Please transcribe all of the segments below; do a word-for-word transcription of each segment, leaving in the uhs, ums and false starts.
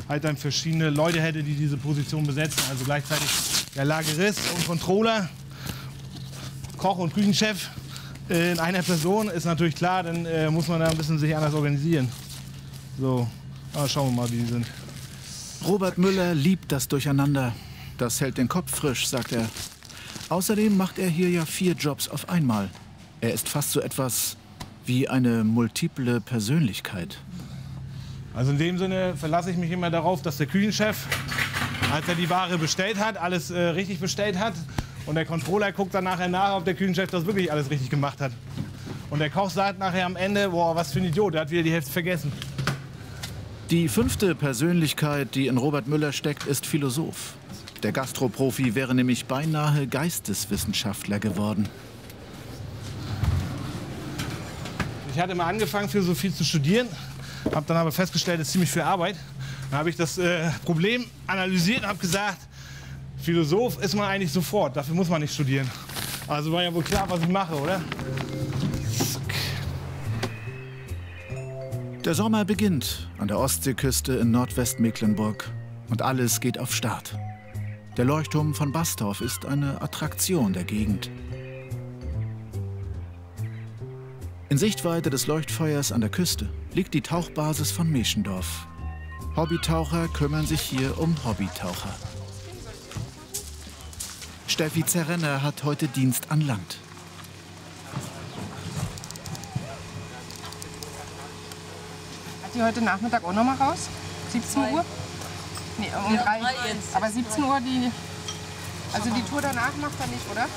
halt dann verschiedene Leute hätte, die diese Position besetzen. Also gleichzeitig der Lagerist und Controller, Koch und Küchenchef in einer Person, ist natürlich klar, dann äh, muss man da ein bisschen sich anders organisieren. So, aber schauen wir mal, wie die sind. Robert Müller liebt das Durcheinander. Das hält den Kopf frisch, sagt er. Außerdem macht er hier ja vier Jobs auf einmal. Er ist fast so etwas wie eine multiple Persönlichkeit. Also in dem Sinne verlasse ich mich immer darauf, dass der Küchenchef, als er die Ware bestellt hat, alles äh, richtig bestellt hat. Und der Controller guckt dann nachher nach, ob der Küchenchef das wirklich alles richtig gemacht hat. Und der Koch sagt nachher am Ende, boah, was für ein Idiot, der hat wieder die Hälfte vergessen. Die fünfte Persönlichkeit, die in Robert Müller steckt, ist Philosoph. Der Gastroprofi wäre nämlich beinahe Geisteswissenschaftler geworden. Ich hatte mal angefangen, Philosophie zu studieren, habe dann aber festgestellt, das ist ziemlich viel Arbeit. Dann habe ich das äh, Problem analysiert und habe gesagt, Philosoph ist man eigentlich sofort, dafür muss man nicht studieren. Also war ja wohl klar, was ich mache, oder? Der Sommer beginnt an der Ostseeküste in Nordwestmecklenburg und alles geht auf Start. Der Leuchtturm von Bastorf ist eine Attraktion der Gegend. In Sichtweite des Leuchtfeuers an der Küste liegt die Tauchbasis von Meschendorf. Hobbytaucher kümmern sich hier um Hobbytaucher. Steffi Zerrenner hat heute Dienst an Land. Hat die heute Nachmittag auch noch mal raus? siebzehn Uhr? Nee, um Ja, drei. drei jetzt. Aber siebzehn Uhr, die, also die Tour danach macht er nicht, oder?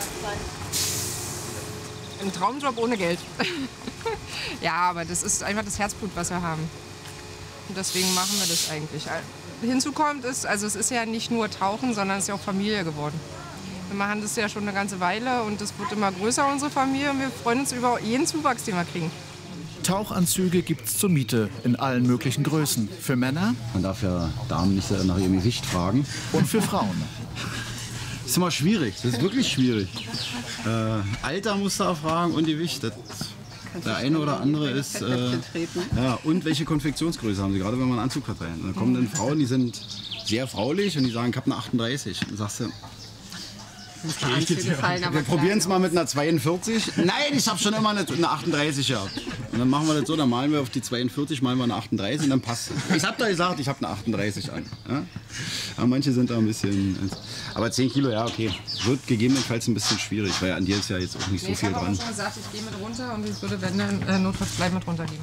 Ein Traumjob ohne Geld. Ja, aber das ist einfach das Herzblut, was wir haben. Und deswegen machen wir das eigentlich. Hinzu kommt ist, also es ist ja nicht nur Tauchen, sondern es ist ja auch Familie geworden. Wir machen das ja schon eine ganze Weile und es wird immer größer, unsere Familie. Und wir freuen uns über jeden Zuwachs, den wir kriegen. Tauchanzüge gibt's zur Miete in allen möglichen Größen. Für Männer Man darf ja Damen nicht nach ihrem Gewicht fragen. und für Frauen. Das ist immer schwierig, das ist wirklich schwierig. Äh, Alter musst du auch fragen und Gewicht. Das, der eine oder andere ist... Äh, ja, und welche Konfektionsgröße haben sie, gerade wenn man einen Anzug hat. Da kommen dann Frauen, die sind sehr fraulich und die sagen, ich habe eine achtunddreißig. Dann sagst du... Okay, wir probieren es mal mit einer zweiundvierzig. Nein, ich habe schon immer eine, eine achtunddreißig gehabt. Und dann machen wir das so, dann malen wir auf die zweiundvierzig, malen wir eine achtunddreißig und dann passt es. Ich habe doch gesagt, ich habe eine achtunddreißig an. Ja? Aber manche sind da ein bisschen... Aber zehn Kilo, ja, okay. Wird gegebenenfalls ein bisschen schwierig, weil an dir ist ja jetzt auch nicht so Nee, viel ich habe dran. auch schon gesagt, ich gehe mit runter und ich würde, wenn dann äh, notfalls gleich mit runtergehen.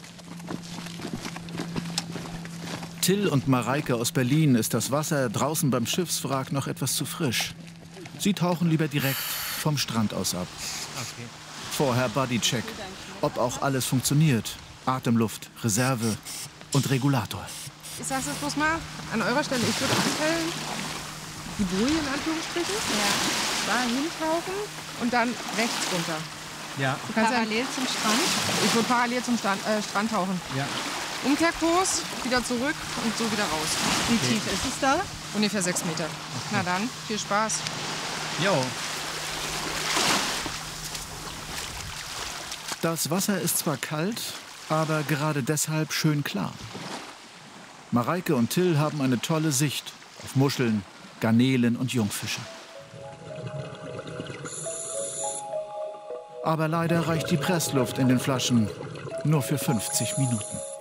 Till und Mareike aus Berlin ist das Wasser draußen beim Schiffswrack noch etwas zu frisch. Sie tauchen lieber direkt vom Strand aus ab. Okay. Vorher Bodycheck, ob auch alles funktioniert. Atemluft, Reserve und Regulator. Ich sag's jetzt bloß mal, an eurer Stelle, ich würde anstellen, die Boje in Anführungsstrichen, ja. Da hintauchen und dann rechts runter. Ja. Du kannst Parallel ja, zum Strand? ich würde parallel zum Strand, äh, Strand tauchen. Ja. Umkehrkurs, wieder zurück und so wieder raus. Wie tief ist es da? Ungefähr sechs Meter. Na dann, viel Spaß. Jo. Das Wasser ist zwar kalt, aber gerade deshalb schön klar. Mareike und Till haben eine tolle Sicht auf Muscheln, Garnelen und Jungfische. Aber leider reicht die Pressluft in den Flaschen nur für fünfzig Minuten.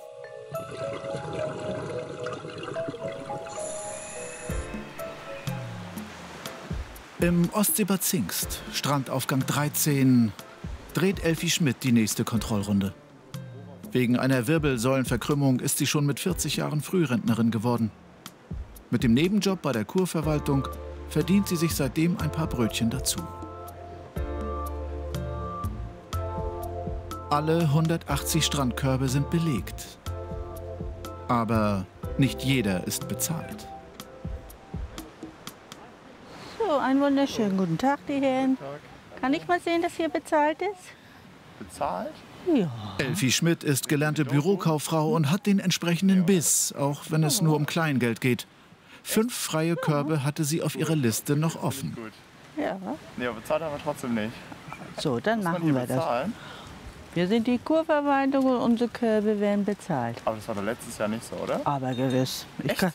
Im Ostseebad Zingst, Strandaufgang dreizehn, dreht Elfi Schmidt die nächste Kontrollrunde. Wegen einer Wirbelsäulenverkrümmung ist sie schon mit vierzig Jahren Frührentnerin geworden. Mit dem Nebenjob bei der Kurverwaltung verdient sie sich seitdem ein paar Brötchen dazu. Alle hundertachtzig Strandkörbe sind belegt. Aber nicht jeder ist bezahlt. So, einen wunderschönen guten Tag, die Herren. Kann ich mal sehen, dass hier bezahlt ist? Bezahlt? Ja. Elfi Schmidt ist gelernte Bürokauffrau und hat den entsprechenden Biss, auch wenn es nur um Kleingeld geht. Fünf freie Körbe hatte sie auf ihrer Liste noch offen. Gut. Ja. Nee, aber bezahlt haben wir trotzdem nicht. So, dann Muss man machen hier wir das. bezahlen? Wir sind die Kurverwaltung und unsere Körbe werden bezahlt. Aber das war doch letztes Jahr nicht so, oder? Aber gewiss. Ich kann,